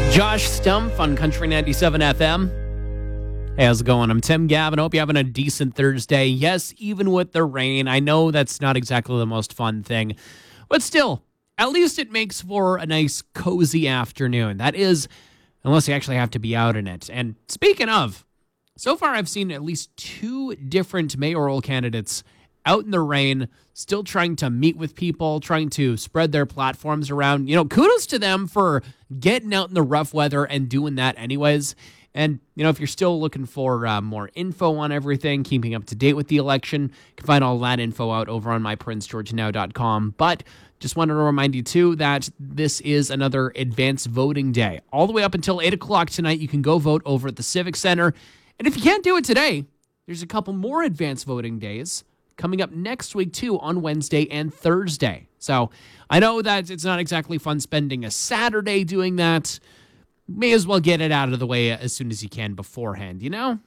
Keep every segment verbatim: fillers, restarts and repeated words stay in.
Josh Stumpf on Country ninety-seven F M. Hey, how's it going? I'm Tim Gavin. Hope you're having a decent Thursday. Yes, even with the rain, I know that's not exactly the most fun thing, but still, at least it makes for a nice, cozy afternoon. That is, unless you actually have to be out in it. And speaking of, so far I've seen at least two different mayoral candidates out in the rain, still trying to meet with people, trying to spread their platforms around. You know, kudos to them for getting out in the rough weather and doing that anyways. And, you know, if you're still looking for uh, more info on everything, keeping up to date with the election, you can find all that info out over on my prince george now dot com. But just wanted to remind you, too, that this is another advanced voting day. All the way up until eight o'clock tonight, you can go vote over at the Civic Center. And if you can't do it today, there's a couple more advanced voting days coming up next week, too, on Wednesday and Thursday. So I know that it's not exactly fun spending a Saturday doing that. May as well get it out of the way as soon as you can beforehand, you know?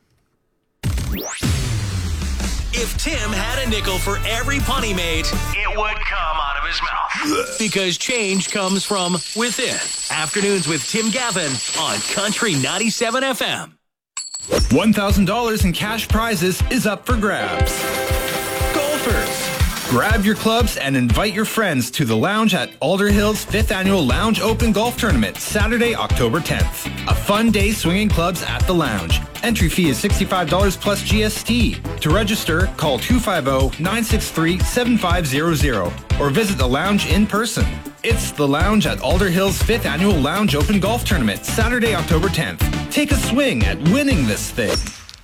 If Tim had a nickel for every pun he made, it would come out of his mouth. Because change comes from within. Afternoons with Tim Gavin on Country ninety-seven F M. one thousand dollars in cash prizes is up for grabs. Golfers, grab your clubs and invite your friends to the lounge at Alder Hills fifth Annual Lounge Open Golf Tournament, Saturday, October tenth. A fun day swinging clubs at the lounge. Entry fee is sixty-five dollars plus G S T. To register, call two five zero, nine six three, seven five zero zero or visit the lounge in person. It's the lounge at Alder Hills fifth Annual Lounge Open Golf Tournament, Saturday, October tenth. Take a swing at winning this thing.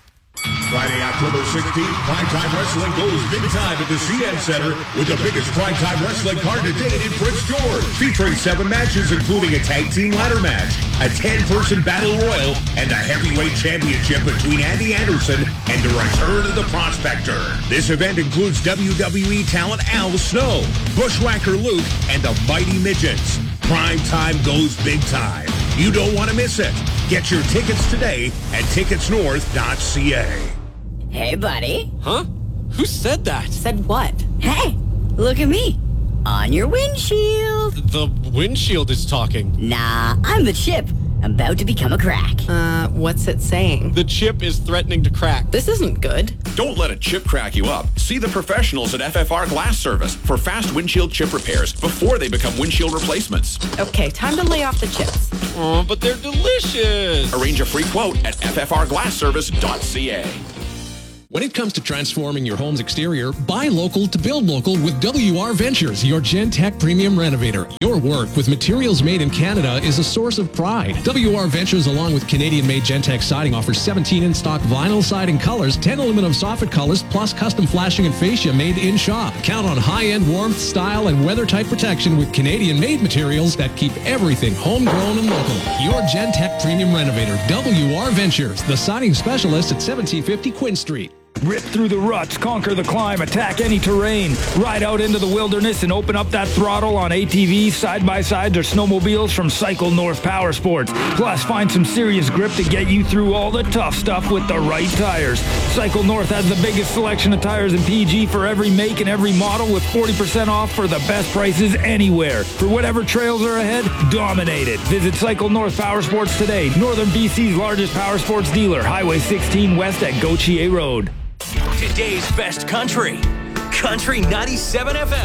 Friday, October sixteenth, Primetime Wrestling goes big time at the C N Center with the biggest Primetime Wrestling card to date in Prince George. Featuring seven matches, including a tag team ladder match, a ten-person battle royal, and a heavyweight championship between Andy Anderson and the return of the Prospector. This event includes W W E talent Al Snow, Bushwhacker Luke, and the Mighty Midgets. Primetime goes big time. You don't want to miss it. Get your tickets today at tickets north dot c a. Hey, buddy. Huh? Who said that? Said what? Hey, look at me. On your windshield. The windshield is talking. Nah, I'm the chip. I'm about to become a crack. Uh, what's it saying? The chip is threatening to crack. This isn't good. Don't let a chip crack you up. See the professionals at F F R Glass Service for fast windshield chip repairs before they become windshield replacements. Okay, time to lay off the chips. Oh, but they're delicious. Arrange a free quote at f f r glass service dot c a. When it comes to transforming your home's exterior, buy local to build local with W R Ventures, your Gentech premium renovator. Your work with materials made in Canada is a source of pride. W R Ventures, along with Canadian-made Gentech siding, offers seventeen in-stock vinyl siding colors, ten aluminum soffit colors, plus custom flashing and fascia made in shop. Count on high-end warmth, style, and weather-type protection with Canadian-made materials that keep everything homegrown and local. Your Gentech premium renovator, W R Ventures, the siding specialist at seventeen fifty Quinn Street. Rip through the ruts, conquer the climb, attack any terrain, ride out into the wilderness and open up that throttle on A T Vs, side-by-sides, or snowmobiles from Cycle North Power Sports. Plus, find some serious grip to get you through all the tough stuff with the right tires. Cycle North has the biggest selection of tires in P G for every make and every model with forty percent off for the best prices anywhere. For whatever trails are ahead, dominate it. Visit Cycle North Power Sports today, Northern B C's largest power sports dealer, Highway sixteen West at Gautier Road. Today's best country. Country ninety-seven F M.